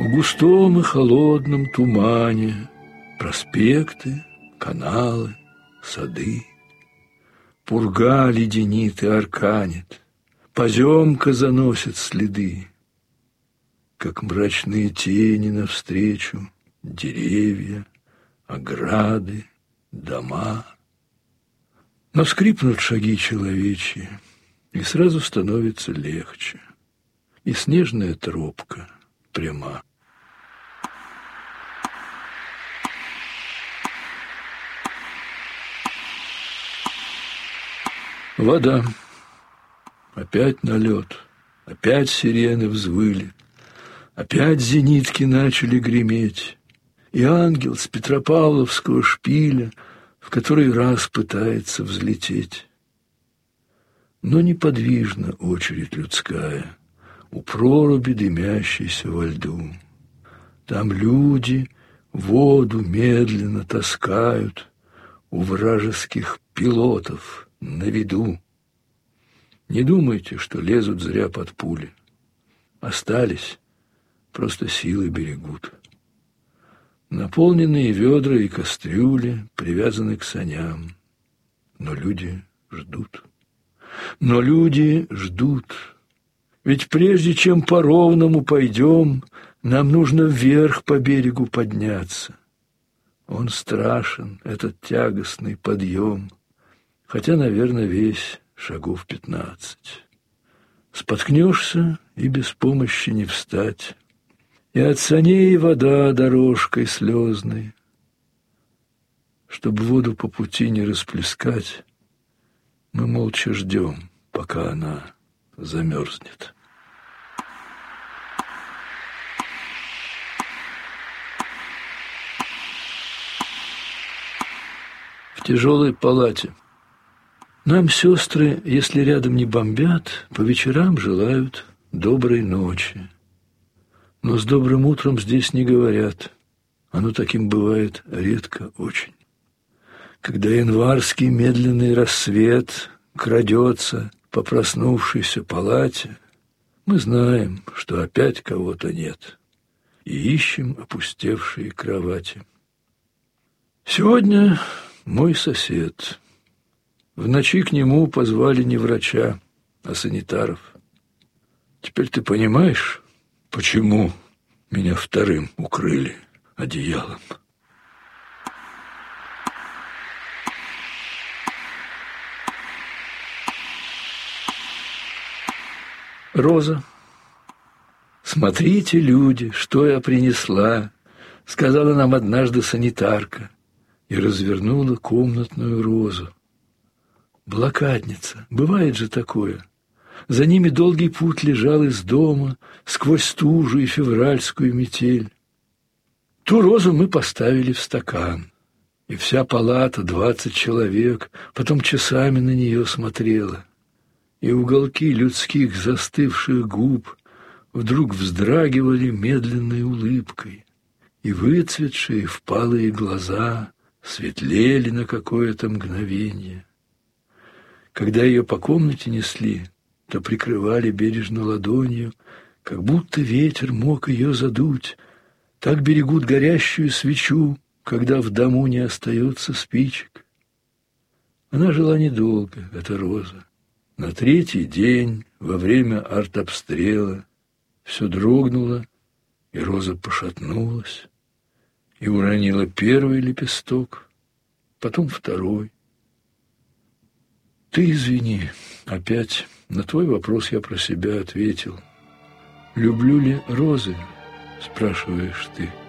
В густом и холодном тумане проспекты, каналы, сады. Пурга леденит и арканит, поземка заносит следы. Как мрачные тени навстречу деревья, ограды, дома. Но скрипнут шаги человечьи, и сразу становится легче, и снежная тропка пряма. Вода. Опять налет, опять сирены взвыли, опять зенитки начали греметь, и ангел с Петропавловского шпиля в который раз пытается взлететь. Но неподвижна очередь людская у проруби, дымящейся во льду. Там люди воду медленно таскают у вражеских пилотов на виду. Не думайте, что лезут зря под пули. Остались, просто силы берегут. Наполненные ведра и кастрюли привязаны к саням. Но люди ждут. Но люди ждут. Ведь прежде чем по ровному пойдем, нам нужно вверх по берегу подняться. Он страшен, этот тягостный подъем, хотя, наверное, весь шагов 15. Споткнешься, и без помощи не встать. И от саней вода дорожкой слезной. Чтобы воду по пути не расплескать, мы молча ждем, пока она замерзнет. В тяжелой палате. Нам сестры, если рядом не бомбят, по вечерам желают доброй ночи. Но с добрым утром здесь не говорят. Оно таким бывает редко очень. Когда январский медленный рассвет крадется по проснувшейся палате, мы знаем, что опять кого-то нет, и ищем опустевшие кровати. Сегодня мой сосед. В ночи к нему позвали не врача, а санитаров. Теперь ты понимаешь, почему меня вторым укрыли одеялом? Роза. «Смотрите, люди, что я принесла», — сказала нам однажды санитарка и развернула комнатную розу. Блокадница, бывает же такое. За ними долгий путь лежал из дома сквозь стужу и февральскую метель. Ту розу мы поставили в стакан, и вся палата, 20 человек, потом часами на нее смотрела. И уголки людских застывших губ вдруг вздрагивали медленной улыбкой, и выцветшие впалые глаза светлели на какое-то мгновение. Когда ее по комнате несли, то прикрывали бережно ладонью, как будто ветер мог ее задуть. Так берегут горящую свечу, когда в дому не остается спичек. Она жила недолго, эта роза. На 3-й день, во время артобстрела, все дрогнуло, и роза пошатнулась, и уронила 1-й лепесток, потом 2-й. Ты извини, опять на твой вопрос я про себя ответил. Люблю ли розы, спрашиваешь ты?